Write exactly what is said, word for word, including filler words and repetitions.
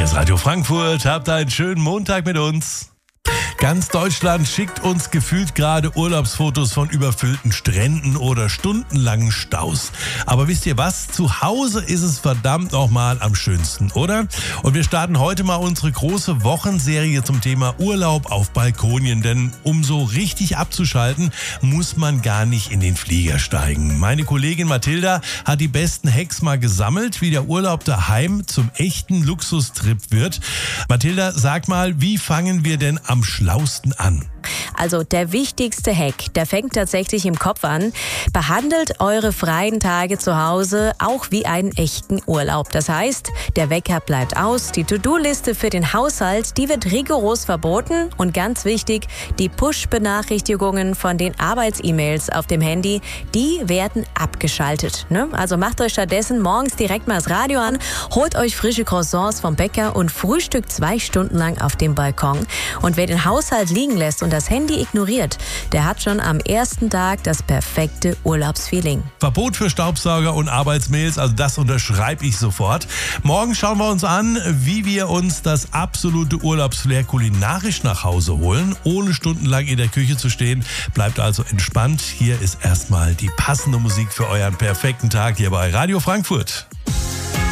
Hier ist Radio Frankfurt. Habt einen schönen Montag mit uns. Ganz Deutschland schickt uns gefühlt gerade Urlaubsfotos von überfüllten Stränden oder stundenlangen Staus. Aber wisst ihr was? Zu Hause ist es verdammt nochmal am schönsten, oder? Und wir starten heute mal unsere große Wochenserie zum Thema Urlaub auf Balkonien. Denn um so richtig abzuschalten, muss man gar nicht in den Flieger steigen. Meine Kollegin Mathilda hat die besten Hacks mal gesammelt, wie der Urlaub daheim zum echten Luxustrip wird. Mathilda, sag mal, wie fangen wir denn am schlausten an? Also der wichtigste Hack, der fängt tatsächlich im Kopf an. Behandelt eure freien Tage zu Hause auch wie einen echten Urlaub. Das heißt, der Wecker bleibt aus, die To-Do-Liste für den Haushalt, die wird rigoros verboten und ganz wichtig, die Push-Benachrichtigungen von den Arbeits-E-Mails auf dem Handy, die werden abgeschaltet. Ne? Also macht euch stattdessen morgens direkt mal das Radio an, holt euch frische Croissants vom Bäcker und frühstückt zwei Stunden lang auf dem Balkon. Und wer den Haushalt liegen lässt und das Handy ignoriert, der hat schon am ersten Tag das perfekte Urlaubsfeeling. Verbot für Staubsauger und Arbeitsmails, also das unterschreibe ich sofort. Morgen schauen wir uns an, wie wir uns das absolute Urlaubsflair kulinarisch nach Hause holen, ohne stundenlang in der Küche zu stehen. Bleibt also entspannt. Hier ist erstmal die passende Musik für euren perfekten Tag hier bei Radio Frankfurt.